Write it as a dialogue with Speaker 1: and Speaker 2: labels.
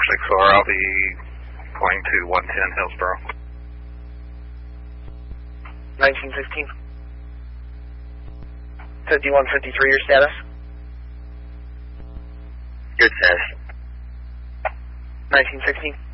Speaker 1: 464, I'll be going to 110 Hillsborough.
Speaker 2: 1916. 5153, your status?
Speaker 3: Good status.
Speaker 2: 1916.